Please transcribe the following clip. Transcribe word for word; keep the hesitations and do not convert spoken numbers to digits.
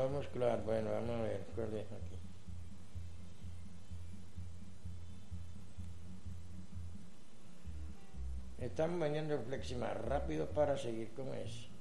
muscular. Bueno, vamos a ver cuál es aquí. Estamos vendiendo el flexi más rápido para seguir con eso.